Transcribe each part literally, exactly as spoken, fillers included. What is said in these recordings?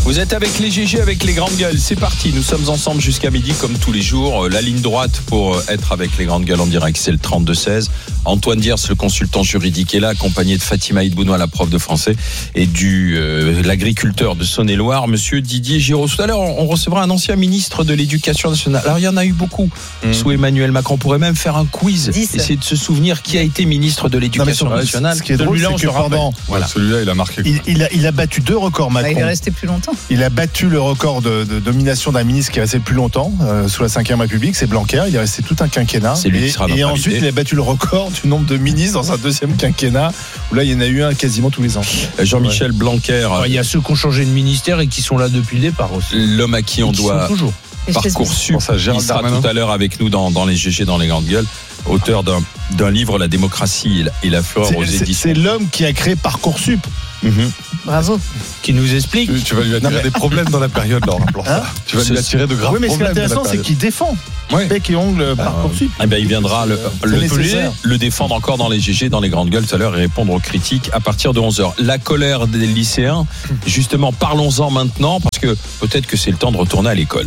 Vous êtes avec les G G, avec les grandes gueules. C'est parti, nous sommes ensemble jusqu'à midi comme tous les jours. La ligne droite pour être avec les grandes gueules en direct, c'est le trente-deux seize. Antoine Diers, le consultant juridique, est là, accompagné de Fatima Idbounoua, la prof de français, et du euh, l'agriculteur de Saône-et-Loire, monsieur Didier Giraud. Tout à l'heure, on recevra un ancien ministre de l'Éducation nationale. Alors, il y en a eu beaucoup mmh. sous Emmanuel Macron. On pourrait même faire un quiz, dix. Essayer de se souvenir qui a été ministre de l'Éducation non, nationale. Ce qui est drôle, c'est que pendant... Voilà. Celui-là, il a marqué. Il, il, a, il a battu deux records, Macron. Bah, il est resté plus longtemps. Il a battu le record de, de domination d'un ministre qui est resté le plus longtemps euh, sous la cinquième République, c'est Blanquer. Il est resté tout un quinquennat. C'est lui et, qui sera et ensuite, il a battu le record du nombre de ministres dans un deuxième quinquennat, où là, il y en a eu un quasiment tous les ans. Jean-Michel ouais. Blanquer. Alors, il y a ceux qui ont changé de ministère et qui sont là depuis le départ aussi. L'homme à qui on doit Parcoursup. Il sera tout à l'heure avec nous dans, dans les G G, dans les grandes gueules. Auteur d'un, d'un livre, La démocratie et la flore c'est, aux c'est, éditions. C'est l'homme qui a créé Parcoursup. Mmh. Bravo. Qui nous explique. Tu, tu vas lui attirer non, mais... des problèmes dans la période, Laurent. Hein tu vas lui attirer de graves oui, mais problèmes. Ce qui est intéressant, c'est qu'il défend. Ouais. Bec et ongle euh, Parcoursup. Eh ben, il viendra le, le, le, le défendre encore dans les G G, dans les grandes gueules tout à l'heure et répondre aux critiques à partir de onze heures. La colère des lycéens, justement, parlons-en maintenant parce que peut-être que c'est le temps de retourner à l'école.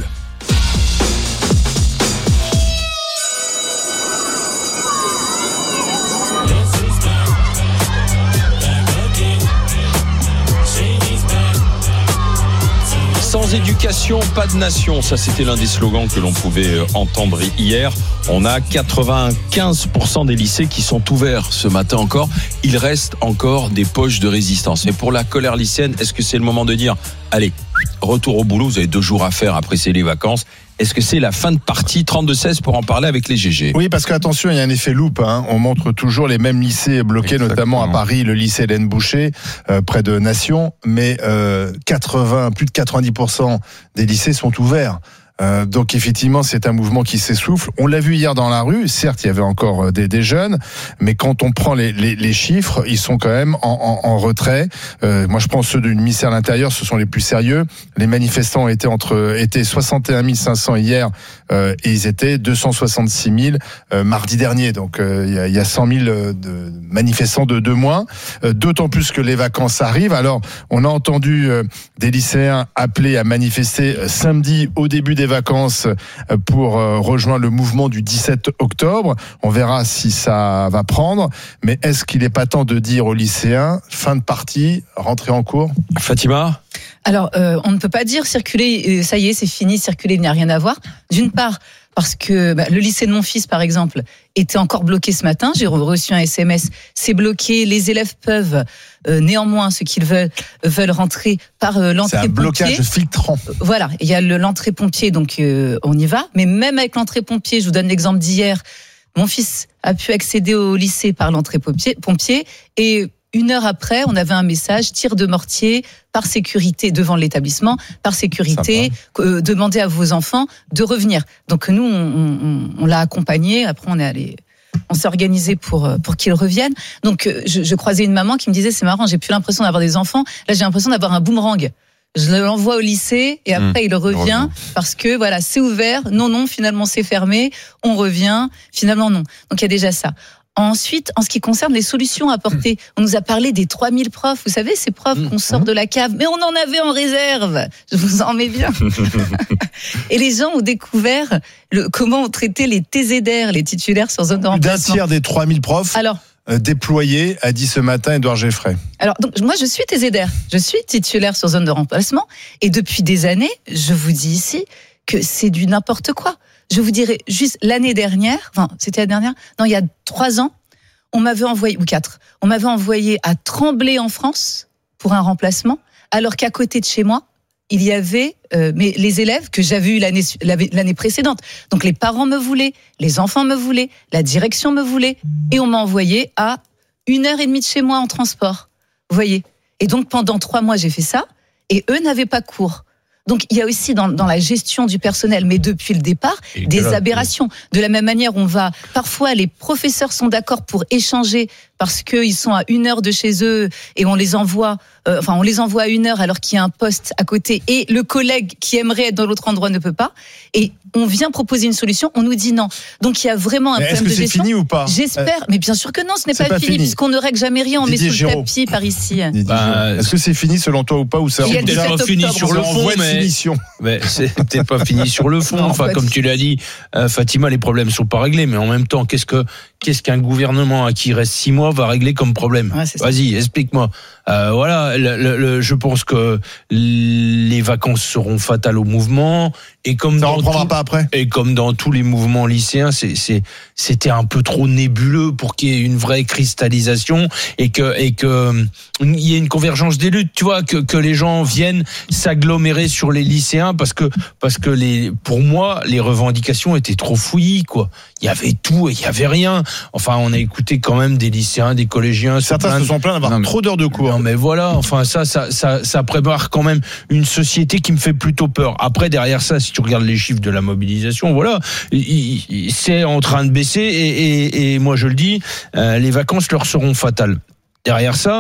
Sans éducation, pas de nation. Ça, c'était l'un des slogans que l'on pouvait entendre hier. On a quatre-vingt-quinze pour cent des lycées qui sont ouverts ce matin encore. Il reste encore des poches de résistance. Mais pour la colère lycéenne, est-ce que c'est le moment de dire, allez, retour au boulot, vous avez deux jours à faire après c'est les vacances. Est-ce que c'est la fin de partie? Trente-deux seize pour en parler avec les G G. Oui, parce qu'attention, il y a un effet loupe. Hein. On montre toujours les mêmes lycées bloqués, exactement. Notamment à Paris, le lycée Hélène Boucher, euh, près de Nation. Mais euh, quatre-vingts, plus de quatre-vingt-dix pour cent des lycées sont ouverts. Euh, donc effectivement, c'est un mouvement qui s'essouffle. On l'a vu hier dans la rue. Certes, il y avait encore des, des jeunes, mais quand on prend les, les, les chiffres, ils sont quand même en, en, en retrait. Euh, moi, je prends ceux du ministère de l'Intérieur, ce sont les plus sérieux. Les manifestants étaient entre étaient soixante et un mille cinq cents hier euh, et ils étaient deux cent soixante-six mille euh, mardi dernier. Donc euh, il y a, il y a cent mille de manifestants de, de moins. Euh, d'autant plus que les vacances arrivent. Alors, on a entendu euh, des lycéens appeler à manifester euh, samedi au début des vacances pour rejoindre le mouvement du dix-sept octobre. On verra si ça va prendre. Mais est-ce qu'il n'est pas temps de dire aux lycéens, fin de partie, rentrée en cours? Fatima? Alors, euh, on ne peut pas dire circuler, ça y est, c'est fini, circuler, il n'y a rien à voir. D'une part, parce que bah, le lycée de mon fils, par exemple, était encore bloqué ce matin. J'ai reçu un S M S, c'est bloqué. Les élèves peuvent, euh, néanmoins, ceux qui veulent, veulent rentrer par euh, l'entrée pompier. C'est un blocage filtrant. Voilà, il y a le, l'entrée pompier, donc euh, on y va. Mais même avec l'entrée pompier, je vous donne l'exemple d'hier, mon fils a pu accéder au lycée par l'entrée pompier, pompier et une heure après, on avait un message, tir de mortier, par sécurité, devant l'établissement, par sécurité, euh, demandez à vos enfants de revenir. Donc nous, on, on, on l'a accompagné, après on est allé... On s'est organisé pour pour qu'ils reviennent. Donc je, je croisais une maman qui me disait, c'est marrant, j'ai plus l'impression d'avoir des enfants, là j'ai l'impression d'avoir un boomerang. Je l'envoie au lycée et après mmh, il revient parce que voilà, c'est ouvert, non non, finalement c'est fermé, on revient, finalement non. Donc il y a déjà ça. Ensuite, en ce qui concerne les solutions apportées, on nous a parlé des trois mille profs. Vous savez, ces profs qu'on sort de la cave, mais on en avait en réserve. Je vous en mets bien. Et les gens ont découvert le, comment on traitait les T Z R, les titulaires sur zone de remplacement. D'un tiers des trois mille profs Alors, euh, déployés, a dit ce matin Édouard Geffray. Alors, donc, moi, je suis T Z R. Je suis titulaire sur zone de remplacement. Et depuis des années, je vous dis ici que c'est du n'importe quoi. Je vous dirais juste l'année dernière, enfin c'était la dernière, non il y a trois ans, on m'avait envoyé ou quatre, on m'avait envoyé à Tremblay en France pour un remplacement, alors qu'à côté de chez moi il y avait euh, mais les élèves que j'avais eu l'année l'année précédente. Donc les parents me voulaient, les enfants me voulaient, la direction me voulait, et on m'a envoyé à une heure et demie de chez moi en transport. Vous voyez. Et donc pendant trois mois j'ai fait ça, et eux n'avaient pas cours. Donc il y a aussi dans, dans la gestion du personnel, mais depuis le départ, et des aberrations. De la même manière, on va parfois les professeurs sont d'accord pour échanger parce qu'ils sont à une heure de chez eux et on les envoie, euh, enfin on les envoie à une heure alors qu'il y a un poste à côté et le collègue qui aimerait être dans l'autre endroit ne peut pas. Et on vient proposer une solution, on nous dit non. Donc il y a vraiment un mais problème de gestion. Est-ce que c'est fini ou pas ? J'espère, mais bien sûr que non, ce n'est C'est pas, pas fini, fini. puisqu'on ne règle jamais rien, on Didier met sous le Giraud. tapis par ici. Bah, Est-ce que c'est fini selon toi ou pas ou ça Il y a C'est le pas dix-sept fini octobre, sur c'est le en fond, voie de mais, finition. mais c'est peut-être pas fini sur le fond. Non, Enfin, pas comme du- tu l'as dit, euh, Fatima, les problèmes sont pas réglés. Mais en même temps, qu'est-ce que qu'est-ce qu'un gouvernement à qui il reste six mois va régler comme problème ? Ouais, c'est ça. Vas-y, explique-moi. Euh, voilà, le, le, le, je pense que les vacances seront fatales au mouvement et comme Ça dans reprendra tout- pas après ? Et comme dans tous les mouvements lycéens, c'est, c'est, c'était un peu trop nébuleux pour qu'il y ait une vraie cristallisation et que, et que, il y ait une convergence des luttes, tu vois, que, que les gens viennent s'agglomérer sur les lycéens parce que, parce que les, pour moi, les revendications étaient trop fouillis, quoi. Il y avait tout et il y avait rien. Enfin, on a écouté quand même des lycéens, des collégiens. se Certains se plaindre. sont plaints d'avoir Non, mais- trop d'heures de cours. Non mais voilà, enfin ça, ça, ça, ça prépare quand même une société qui me fait plutôt peur. Après derrière ça, si tu regardes les chiffres de la mobilisation, voilà, il- il- c'est en train de baisser et, et, et moi je le dis, euh, les vacances leur seront fatales. Derrière ça,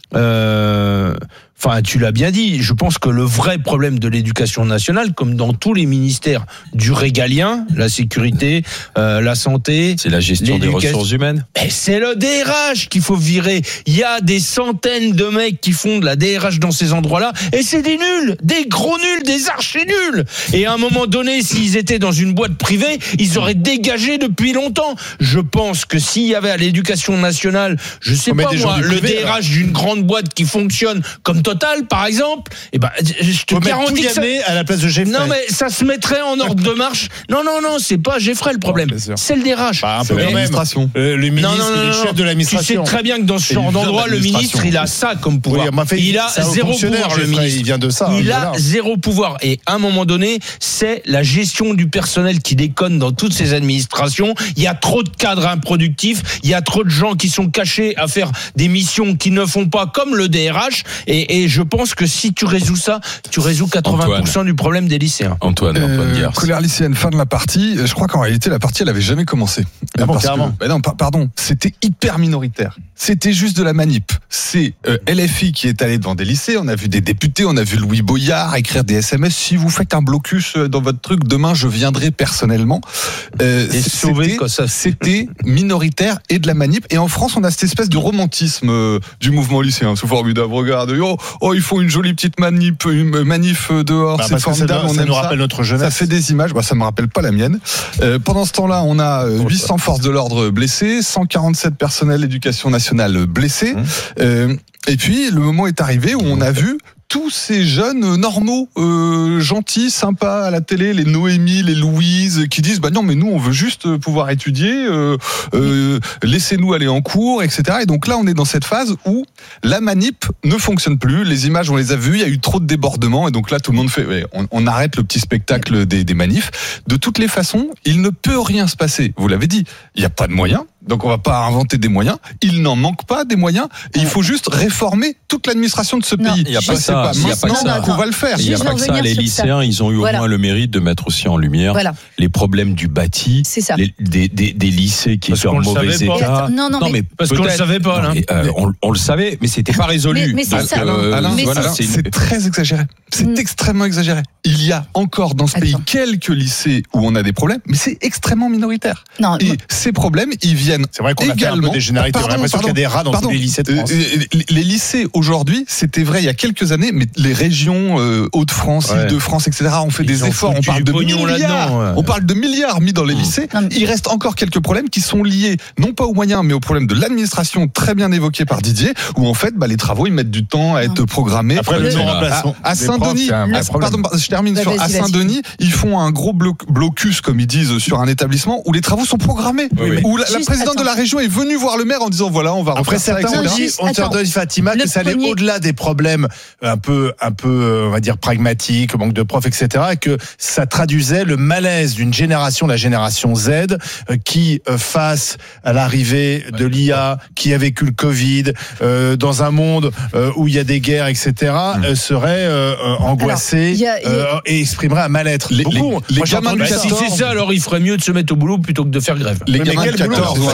euh, enfin tu l'as bien dit, je pense que le vrai problème de l'éducation nationale, comme dans tous les ministères du régalien, la sécurité, euh, la santé, C'est la gestion des l'éducation- ressources humaines. mais c'est le D R H qu'il faut virer. Il y a des centaines de mecs qui font de la D R H dans ces endroits-là, et c'est des nuls, des gros nuls, des archi-nuls. Et à un moment donné, s'ils étaient dans une boîte privée, ils auraient dégagé depuis longtemps. Je pense que s'il y avait à l'éducation nationale, je sais On met pas des gens moi, du le privé, D R H d'une grande boîte qui fonctionne comme Total, par exemple, eh ben, je te Faut mettre garantis que ça... Pouyanné à la place de Jeffrey. Non mais ça se mettrait en ordre de marche. Non non non, c'est pas Jeffrey le problème, bien sûr. c'est le D R H. Bah, un peu Mais- quand même. l'administration. Euh, le ministre, non, non, non, il est non, chef de Tu sais l'administration. très bien que dans ce Et il genre vient de d'endroit, le l'administration. ministre, il a ça comme pouvoir. Oui, m'a fait- il a c'est un zéro fonctionnaire, pouvoir, le Jeffrey, ministre. il vient de ça, Il voilà. a zéro pouvoir. Et à un moment donné, c'est la gestion du personnel qui déconne dans toutes ces administrations. Il y a trop de cadres improductifs. Il y a trop de gens qui sont cachés à faire des missions qui ne font pas comme le D R H. Et, et je pense que si tu résous ça, tu résous quatre-vingts pour cent du problème des lycéens. Antoine, Antoine Euh, Diers. colère lycéenne, fin de la partie. Je crois qu'en réalité, la partie, elle avait jamais commencé. Ah bon, Parce que- carrément. bah non, par- pardon, c'était hyper minoritaire. C'était juste de la manip. C'est euh, L F I qui est allé dans des lycées. On a vu des députés, on a vu Louis Boyard écrire des S M S. Si vous faites un blocus euh, dans votre truc, demain, je viendrai personnellement. Euh, Et sauver, c'était- quoi, ça. C'était minoritaire et de la manip. Et en France, on a cette espèce de romantisme euh, du mouvement lycéen. C'est formidable. Regarde, oh, oh, ils font une jolie petite manip, une manif euh, dehors. Bah, c'est parce que ça, formidable. doit- on ça aime nous ça. rappelle notre Ça jeunesse. fait des images, bah, ça me rappelle pas la mienne. Euh, pendant ce temps-là, on a euh, huit cents forces de l'ordre blessées, cent quarante-sept personnels d'éducation nationale blessés. Mmh. Euh, et puis, le moment est arrivé où on a vu tous ces jeunes normaux, euh, gentils, sympas à la télé, les Noémie, les Louise, qui disent bah non mais nous on veut juste pouvoir étudier, euh, euh, laissez-nous aller en cours, et cetera. Et donc là on est dans cette phase où la manip ne fonctionne plus. Les images on les a vues, il y a eu trop de débordements et donc là tout le monde fait, ouais, on, on arrête le petit spectacle des, des manifs. De toutes les façons, il ne peut rien se passer. Vous l'avez dit, il n'y a pas de moyens. Donc on va pas inventer des moyens. Il n'en manque pas des moyens. Et il faut juste réformer toute l'administration de ce Non, pays. il y a pas c'est ça, pas il y a pas maintenant que ça. qu'on va le faire. Il n'y a Juste pas que ça. revenir Les sur lycéens, ils ont eu au Voilà. moins le mérite de mettre aussi en lumière Voilà, les problèmes du bâti, c'est ça. les- des, des, des lycées qui Parce étaient en qu'on le mauvais savait pas. état. Non, non, mais- Parce qu'on le peut-être- savait pas, Non, là. mais, euh, on, on le savait, mais c'était pas résolu. Mais- mais c'est Donc, ça. euh, Alain, Mais voilà, c'est- c'est une- C'est très exagéré. C'est Mm. extrêmement exagéré. Il y a encore dans ce pays Attends. quelques lycées où on a des problèmes, mais c'est extrêmement minoritaire. Non, Et ces problèmes, ils viennent C'est vrai qu'on a fait un également. peu des généralités. On a Pardon, l'impression qu'il y a des rats dans pardon. tous les lycées de France. Euh, euh, les lycées aujourd'hui, c'était vrai il y a quelques années, mais les régions euh, Hauts-de-France, Ouais. Île-de-France, et cetera, ont fait Ils des ont efforts. On foutu parle du de pognon milliards. là-dedans, ouais. On parle de milliards mis dans les Mmh. lycées. Non, mais- Il reste encore quelques problèmes qui sont liés, non pas aux moyens, mais aux problèmes de l'administration, très bien évoqué par Didier, où en fait, bah, les travaux, ils mettent du temps à être programmés. Après, le le non à, remplacement. à Saint-Denis, un vrai à- problème. pardon, je termine Ouais, sur vas-y, à vas-y. Saint-Denis, ils font un gros bloc, blocus, comme ils disent, sur un établissement où les travaux sont programmés. Oui, oui. Où la, la Juste, présidente attends. de la région est venue voir le maire en disant voilà, on va Après, refaire ça, certains ont et cetera. dit, Juste, on te attends. redonne Fatima, Le que ça allait premier- au-delà des problèmes un peu, un peu, euh, on va dire, pragmatiques, manque de profs, et cetera, et que ça traduisait le malaise d'une génération, la génération Z, euh, qui, euh, face à l'arrivée de l'I A, qui a vécu le Covid, euh, dans un monde euh, où il y a des guerres, et cetera, euh, serait euh, euh, angoissé Alors, il y a- il y a- euh, et exprimerait un mal-être. Les- Beaucoup. les- les Moi, j'ai gamins entendu de ça. Si quatorze c'est ça, alors il ferait mieux de se mettre au boulot plutôt que de faire grève. Les Mais gamins de quel boulot quatorze ou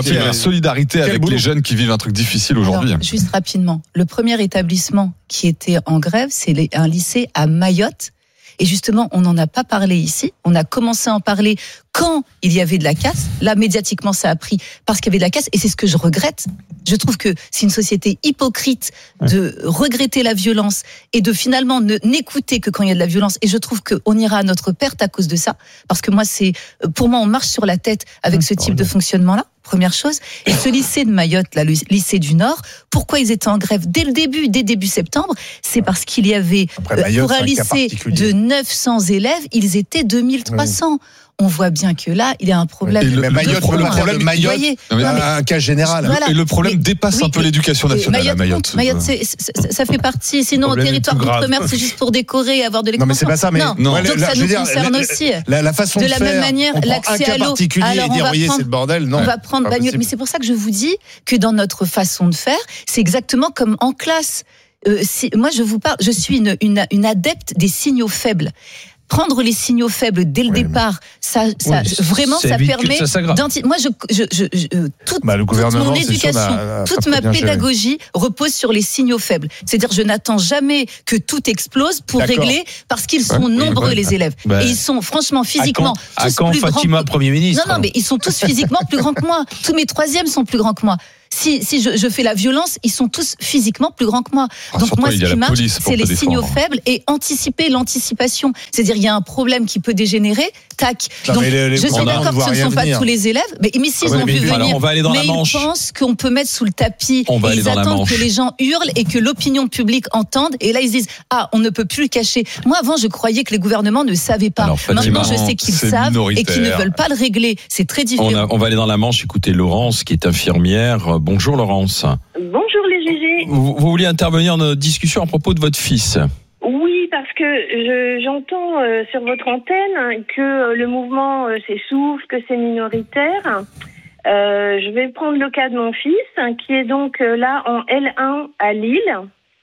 appeler à la solidarité Quel avec boulot. les jeunes qui vivent un truc difficile aujourd'hui. Alors, juste rapidement, le premier établissement qui était en grève, c'est les- un lycée à Mayotte. Et justement, on n'en a pas parlé ici. On a commencé à en parler quand il y avait de la casse. Là, médiatiquement, ça a pris parce qu'il y avait de la casse. Et c'est ce que je regrette. Je trouve que c'est une société hypocrite de regretter la violence et de finalement ne, n'écouter que quand il y a de la violence. Et je trouve qu'on ira à notre perte à cause de ça. Parce que moi, c'est, pour moi, on marche sur la tête avec ce type de fonctionnement-là. Première chose. Et ce lycée de Mayotte, là, le lycée du Nord, pourquoi ils étaient en grève dès le début, dès début septembre? C'est parce qu'il y avait, Après, euh, Mayotte, pour un c'est un cas lycée particulier. de neuf cents élèves, ils étaient deux mille trois cents. On voit bien que là, il y a un problème. Et le- Mais le Mayotte, problème- le problème de Mayotte, Vous voyez, Non, mais- non, mais- un cas général. Voilà. Et le problème Mais- dépasse oui, un peu et- l'éducation et nationale à Mayotte, Mayotte. compte. Mayotte, c'est- c'est- ça fait partie. Sinon, au problème est territoire plus grave. d'outre-mer, c'est juste pour décorer et avoir de Non, mais l'expansion. c'est pas ça, mais non. Non. Ouais, Donc là, ça je nous veux dire, concerne la- aussi. La, la façon De de, la faire, même manière, on prend l'accès un cas à l'eau. particulier Alors, et on dire, va voyez, prendre- c'est le bordel. Non. On va prendre pas Bagneux. possible. Mais c'est pour ça que je vous dis que dans notre façon de faire, c'est exactement comme en classe. Euh, si, moi, je vous parle, je suis une, une, une adepte des signaux faibles. Prendre les signaux faibles dès le Oui, départ, ça, ça Oui, vraiment, ça ça évite que permet. ça s'aggrave. d'anti- Moi, je, je, je, je- euh, toute, Bah, le toute gouvernement, mon c'est sûr, éducation, n'a- n'a toute pas ma bien géré. pédagogie repose sur les signaux faibles. C'est-à-dire, je n'attends jamais que tout explose pour D'accord. régler, parce qu'ils sont Ouais, oui, nombreux ouais. les élèves, Bah, et ils sont franchement À physiquement quand, à tous quand plus grands Fatima, que- Premier ministre non, non, mais ils sont tous physiquement plus grands que moi. Tous mes troisièmes sont plus grands que moi. Si, si je, je fais la violence, ils sont tous physiquement plus grands que moi. Ah, Donc surtout, moi, il ce y a qui la marche, police pour c'est te les signaux défendre. faibles et anticiper l'anticipation. C'est-à-dire, il y a un problème qui peut dégénérer, tac. Non, Donc, mais les- les je suis programmes d'accord ne que voient ce ne rien sont pas venir. tous les élèves, mais, mais s'ils Ah ouais, ont mais vu alors, venir, on va aller dans mais la Manche. ils pensent qu'on peut mettre sous le tapis On va et aller ils dans la attendent Manche. que les gens hurlent et que l'opinion publique entende. Et là, ils se disent, ah, on ne peut plus le cacher. Moi, avant, je croyais que les gouvernements ne savaient pas. Alors, Fatima, Maintenant, je sais qu'ils c'est savent et minoritaire. qu'ils ne veulent pas le régler. C'est très différent. On, a- on va aller dans la Manche écouter Laurence, qui est infirmière. Euh, Bonjour Laurence. Bonjour les G G. Vous, vous vouliez intervenir dans notre discussion à propos de votre fils. Oui, parce que je, j'entends euh, sur votre antenne que euh, le mouvement euh, s'essouffle, que c'est minoritaire. Euh, je vais prendre le cas de mon fils, hein, qui est donc euh, là en L un à Lille.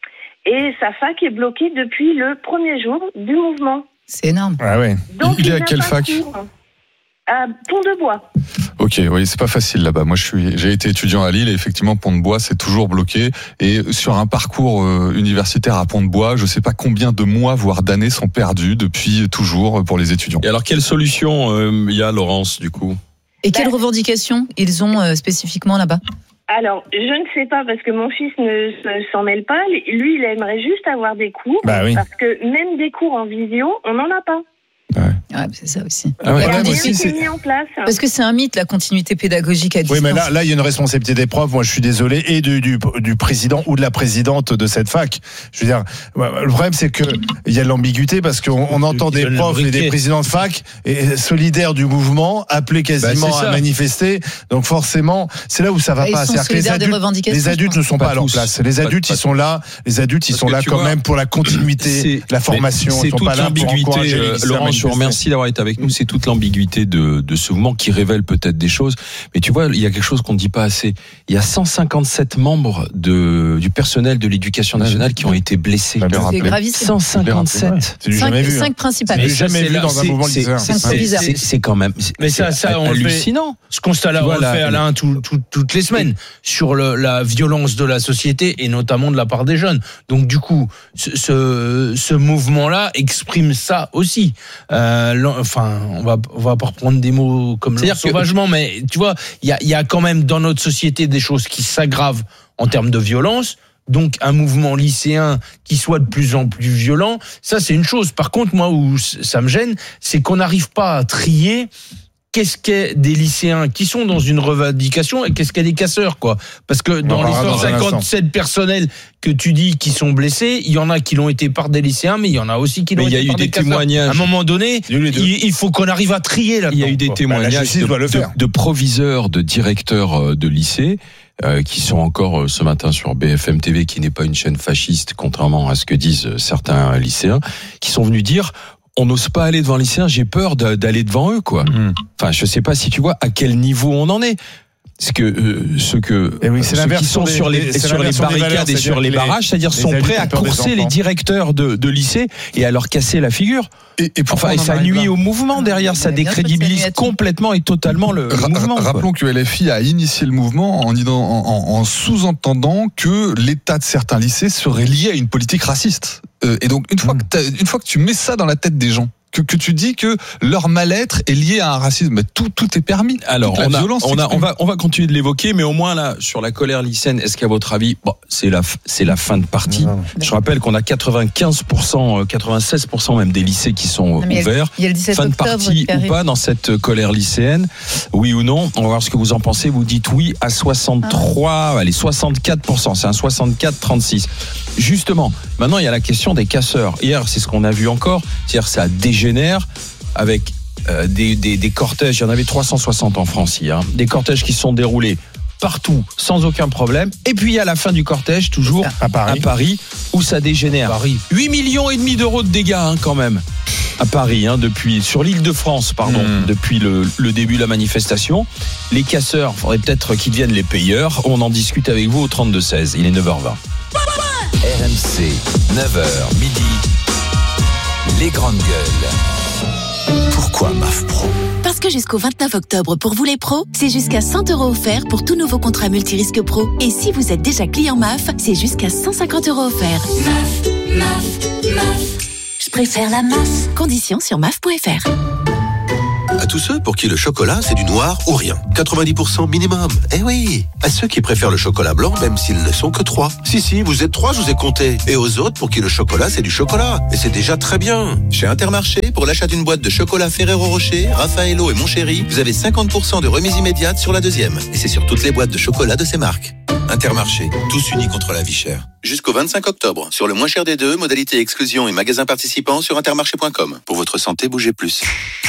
Et sa fac est bloquée depuis le premier jour du mouvement. C'est énorme. Ah ouais. Donc, Il est à n'a quelle pas fac cours. À Pont-de-Bois. Ok, oui, c'est pas facile là-bas. Moi, je suis, j'ai été étudiant à Lille et effectivement, Pont-de-Bois, c'est toujours bloqué. Et sur un parcours euh, universitaire à Pont-de-Bois, je sais pas combien de mois, voire d'années sont perdus depuis toujours pour les étudiants. Et alors, quelle solution euh, il y a, Laurence, du coup? Et quelles revendications ils ont euh, spécifiquement là-bas? Alors, je ne sais pas parce que mon fils ne se- s'en mêle pas. Lui, il aimerait juste avoir des cours. Bah oui. Parce que même des cours en visio, on n'en a pas. Ah, c'est ça aussi. Ah ouais. Il y a problème rien aussi, qui c'est- est mis en place. Parce que c'est un mythe, la continuité pédagogique à distance. Oui, mais là, là, il y a une responsabilité des profs. Moi, je suis désolé, et du, du, du président ou de la présidente de cette fac. Je veux dire, le problème, c'est que il y a de l'ambiguïté parce qu'on on entend des Le profs et briquet. des présidents de fac et solidaires du mouvement appelés quasiment Bah, c'est ça. à manifester. Donc, forcément, c'est là où ça va Bah, ils pas. sont C'est-à-dire que les solidaires des adultes, revendications, les je adultes pense. ne sont pas, Pas à leur tous. place. Les Pas- adultes, pas ils sont là. Les adultes, ils Parce sont que là tu quand vois, même pour la continuité, C'est- la formation. C'est Ils sont toute pas là pour l'ambiguïté. encourager les euh, lycéens à Laurent, je vous manifester. remercie d'avoir été avec nous. C'est toute l'ambiguïté de, de ce mouvement qui révèle peut-être des choses. Mais tu vois, il y a quelque chose qu'on ne dit pas assez. Il y a cent cinquante-sept membres de, du personnel de l'éducation nationale qui ont été blessés. Bah, bien C'est rappelé. gravissime. cent cinquante-sept. C'est du Cinq, jamais vu. hein. cinq principales. C'est Mais jamais ça, vu c'est- dans un c'est- mouvement c'est- lycéen. c'est- C'est bizarre. c'est- C'est quand même c'est- Mais ça, c'est ça, on le fait. hallucinant. Ce constat-là, Tu on vois, le la- fait, Alain, tout- tout- toutes les semaines, sur le- la violence de la société et notamment de la part des jeunes. Donc, du coup, ce, ce, ce mouvement-là exprime ça aussi. Euh, l'en- enfin, on va, on va pas reprendre des mots comme C'est-à-dire que- sauvagement, mais tu vois, il y a, il y a quand même dans notre société des choses qui s'aggravent en termes de violence. Donc un mouvement lycéen qui soit de plus en plus violent, ça c'est une chose. Par contre, moi où ça me gêne, c'est qu'on n'arrive pas à trier qu'est-ce qu'est des lycéens qui sont dans une revendication et qu'est-ce qu'est des casseurs, quoi. Parce que dans en les parlera dans un cent cinquante-sept personnels que tu dis qui sont blessés, il y en a qui l'ont été par des lycéens, mais il y en a aussi qui Mais l'ont il y été a eu par des des casseurs. témoignages. À un moment donné, Il y a eu les deux. il, il faut qu'on arrive à trier là. Il y a eu des Bah, la témoignages justice de, doit le de- faire. de proviseurs, de directeurs euh, de lycée euh, qui sont encore euh, ce matin sur B F M T V, qui n'est pas une chaîne fasciste, contrairement à ce que disent euh, certains lycéens, qui sont venus dire on n'ose pas aller devant les lycéens, j'ai peur de- d'aller devant eux, quoi. Mmh. Enfin, je sais pas si tu vois à quel niveau on en est. c'est que euh, ceux que Et oui, c'est ceux qui l'inversion sont des- sur les des- c'est sur les l'inversion des barricades valeurs, et sur c'est-à-dire les que les- barrages, c'est-à-dire les sont adultes prêts à ont peur des courser les enfants. directeurs de, de lycée et à leur casser la figure. Et, et pourquoi Enfin, et on en ça arrive nuit là au mouvement derrière, ça Il y a bien sûr décrédibilise que ça nuit à tout. complètement et totalement le, le Ra- mouvement. quoi. Rappelons que L F I a initié le mouvement en, ident- en- en- en sous-entendant que l'état de certains lycées serait lié à une politique raciste. Euh, et donc, une fois, que t'as- une fois que tu mets ça dans la tête des gens, que, que tu dis que leur mal-être est lié à un racisme, mais tout, tout est permis. Alors, Toute la on, a, violence on, a, on, s'exprime. va, on va continuer de l'évoquer, mais au moins là, sur la colère lycéenne, est-ce qu'à votre avis, bon, c'est la, f- c'est la fin de partie. Non. Je rappelle qu'on a quatre-vingt-quinze pour cent, euh, quatre-vingt-seize pour cent même des lycées qui sont euh, Non, mais il y a le- ouverts. Il y a le dix-sept Fin de octobre partie qui ou arrive. pas dans cette euh, colère lycéenne, oui ou non? On va voir ce que vous en pensez. Vous dites oui à soixante-trois, allez, soixante-quatre pour cent. C'est un soixante-quatre trente-six. Justement, maintenant il y a la question des casseurs. Hier, c'est ce qu'on a vu encore. C'est-à-dire, ça dégénère avec euh, des, des, des cortèges. Il y en avait trois cent soixante en France hier. Hein. Des cortèges qui se sont déroulés partout sans aucun problème. Et puis à la fin du cortège, toujours À Paris. à Paris, où ça dégénère. Paris. huit millions et demi d'euros de dégâts hein, quand même à Paris, hein, depuis sur l'île de France, pardon, Mmh. depuis le, le début de la manifestation. Les casseurs, faudrait peut-être qu'ils deviennent les payeurs. On en discute avec vous au trente-deux seize. Il est neuf heures vingt. R M C, neuf heures midi, les grandes gueules. Pourquoi M A F Pro ? Parce que jusqu'au vingt-neuf octobre, pour vous les pros, c'est jusqu'à cent euros offerts pour tout nouveau contrat multirisque pro. Et si vous êtes déjà client M A F, c'est jusqu'à cent cinquante euros offerts. M A F, M A F, M A F. Je préfère la M A F. Conditions sur M A F point F R. À tous ceux pour qui le chocolat, c'est du noir ou rien. quatre-vingt-dix pour cent minimum. Eh oui. À ceux qui préfèrent le chocolat blanc, même s'ils ne sont que trois. Si, si, vous êtes trois, je vous ai compté. Et aux autres pour qui le chocolat, c'est du chocolat. Et c'est déjà très bien. Chez Intermarché, pour l'achat d'une boîte de chocolat Ferrero Rocher, Raffaello et Mon Chéri, vous avez cinquante pour cent de remise immédiate sur la deuxième. Et c'est sur toutes les boîtes de chocolat de ces marques. Intermarché, tous unis contre la vie chère. Jusqu'au vingt-cinq octobre, sur le moins cher des deux, modalité exclusion et magasins participants sur intermarché point com. Pour votre santé, bougez plus.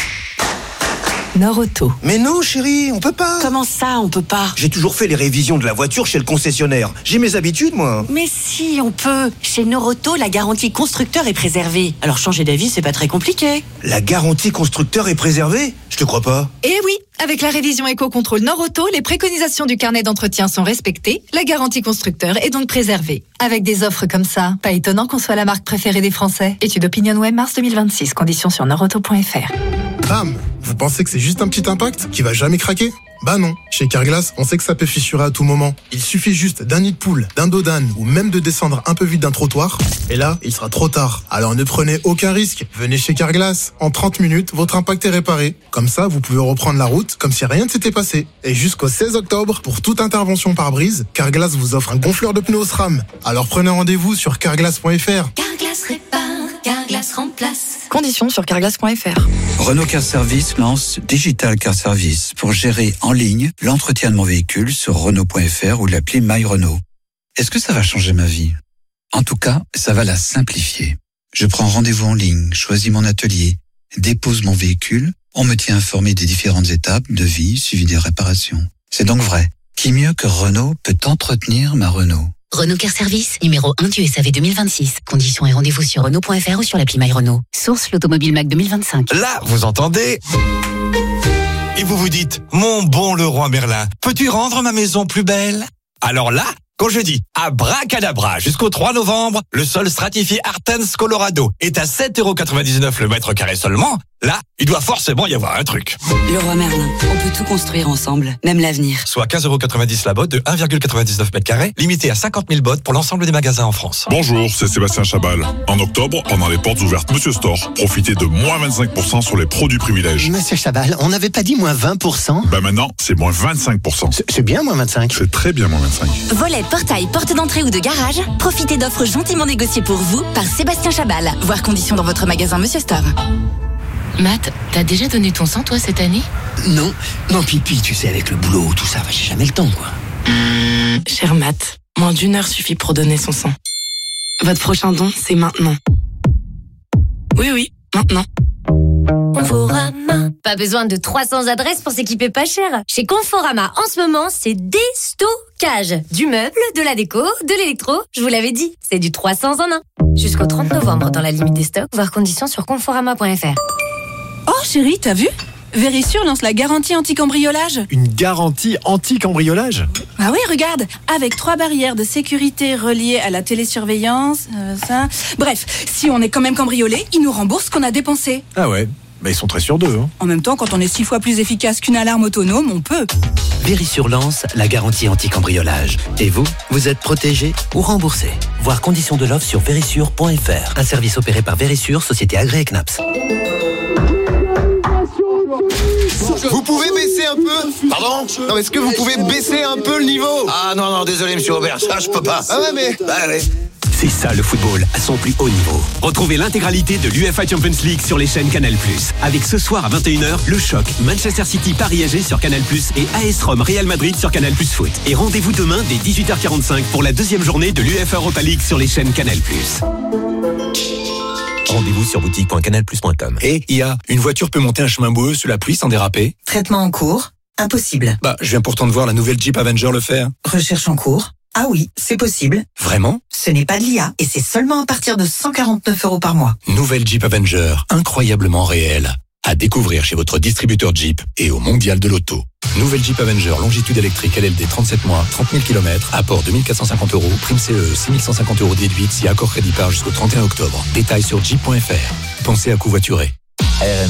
Nord-Auto. Mais non, chérie, on peut pas. Comment ça, on peut pas? J'ai toujours fait les révisions de la voiture chez le concessionnaire. J'ai mes habitudes, moi. Mais si, on peut. Chez Nord-Auto, la garantie constructeur est préservée. Alors changer d'avis, c'est pas très compliqué. La garantie constructeur est préservée? Je te crois pas. Eh oui, avec la révision éco-contrôle Nord-Auto, les préconisations du carnet d'entretien sont respectées, la garantie constructeur est donc préservée. Avec des offres comme ça, pas étonnant qu'on soit la marque préférée des Français. Étude OpinionWay mars deux mille vingt-six, conditions sur nordauto point F R. Bam! Vous pensez que c'est juste un petit impact qui va jamais craquer? Bah non. Chez Carglass, on sait que ça peut fissurer à tout moment. Il suffit juste d'un nid de poule, d'un dos d'âne ou même de descendre un peu vite d'un trottoir. Et là, il sera trop tard. Alors ne prenez aucun risque. Venez chez Carglass. En trente minutes, votre impact est réparé. Comme ça, vous pouvez reprendre la route comme si rien ne s'était passé. Et jusqu'au seize octobre, pour toute intervention par brise, Carglass vous offre un gonfleur de pneus O S R A M. Alors prenez rendez-vous sur carglass point F R. Carglass répare, Carglass remplace. Conditions sur carglass point F R. Renault Car Service lance Digital Car Service pour gérer en ligne l'entretien de mon véhicule sur Renault point F R ou l'appli My Renault. Est-ce que ça va changer ma vie? En tout cas, ça va la simplifier. Je prends rendez-vous en ligne, choisis mon atelier, dépose mon véhicule, on me tient informé des différentes étapes, devis, suivi des réparations. C'est donc vrai. Qui mieux que Renault peut entretenir ma Renault? Renault Car Service, numéro un du S A V deux mille vingt-six. Conditions et rendez-vous sur Renault point F R ou sur l'appli My Renault. Source l'Automobile Mac deux mille vingt-cinq. Là, vous entendez? Et vous vous dites, mon bon Leroy Merlin, peux-tu rendre ma maison plus belle? Alors là, quand je dis abracadabra jusqu'au trois novembre, le sol stratifié Artens Colorado est à sept euros quatre-vingt-dix-neuf le mètre carré seulement. Là, il doit forcément y avoir un truc. Leroy Merlin, on peut tout construire ensemble, même l'avenir. Soit quinze euros quatre-vingt-dix la botte de un virgule quatre-vingt-dix-neuf mètres carrés, limité à cinquante mille bottes pour l'ensemble des magasins en France. Bonjour, c'est Sébastien Chabal. En octobre, pendant les portes ouvertes Monsieur Store, profitez de moins vingt-cinq pour cent sur les produits privilèges. Monsieur Chabal, on n'avait pas dit moins vingt pour cent? Bah maintenant, c'est moins vingt-cinq pour cent. C'est bien, moins vingt-cinq. C'est très bien, moins vingt-cinq. Volet, portail, porte d'entrée ou de garage, profitez d'offres gentiment négociées pour vous par Sébastien Chabal. Voir conditions dans votre magasin Monsieur Store. Matt, t'as déjà donné ton sang, toi, cette année? Non, non, Pipi, tu sais, avec le boulot, tout ça, j'ai jamais le temps, quoi. Cher Matt, moins d'une heure suffit pour donner son sang. Votre prochain don, c'est maintenant. Oui, oui, maintenant. Conforama. Pas besoin de trois cents adresses pour s'équiper pas cher. Chez Conforama, en ce moment, c'est déstockage. Du meuble, de la déco, de l'électro. Je vous l'avais dit, c'est du trois cents en un. Jusqu'au trente novembre, dans la limite des stocks, voir conditions sur conforama point F R. Oh chérie, t'as vu? Vérissure lance la garantie anti-cambriolage. Une garantie anti-cambriolage ? Ah oui, regarde, avec trois barrières de sécurité reliées à la télésurveillance, euh, ça... Bref, si on est quand même cambriolé, ils nous remboursent ce qu'on a dépensé. Ah ouais, bah ils sont très sûrs d'eux. Hein. En même temps, quand on est six fois plus efficace qu'une alarme autonome, on peut. Vérissure lance la garantie anti-cambriolage. Et vous, vous êtes protégé ou remboursé. Voir conditions de l'offre sur vérissure point f r. Un service opéré par Vérissure, société agréée C N A P S. Vous pouvez baisser un peu ? Pardon ? Non, est-ce que vous pouvez baisser un peu le niveau ? Ah non, non, désolé, monsieur Aubert, ça, je peux pas. Ah ouais, mais... Bah, allez. C'est ça le football à son plus haut niveau. Retrouvez l'intégralité de l'U E F A Champions League sur les chaînes Canal plus. Avec ce soir à vingt et une heures, le choc Manchester City Paris A G sur Canal plus et A S Rome Real Madrid sur Canal plus Foot. Et rendez-vous demain dès dix-huit heures quarante-cinq pour la deuxième journée de l'U E F A Europa League sur les chaînes Canal plus. Rendez-vous sur boutique point canal plus point com. Et I A, une voiture peut monter un chemin boueux sous la pluie sans déraper ? Traitement en cours ? Impossible. Bah, je viens pourtant de voir la nouvelle Jeep Avenger le faire. Recherche en cours ? Ah oui, c'est possible. Vraiment ? Ce n'est pas de l'I A et c'est seulement à partir de cent quarante-neuf euros par mois. Nouvelle Jeep Avenger, incroyablement réelle. À découvrir chez votre distributeur Jeep et au Mondial de l'Auto. Nouvelle Jeep Avenger, longitude électrique L L D trente-sept mois, trente mille kilomètres, apport deux mille quatre cent cinquante euros, prime C E, six mille cent cinquante euros déduite si accord crédit par jusqu'au trente et un octobre. Détails sur jeep point f r. Pensez à covoiturer.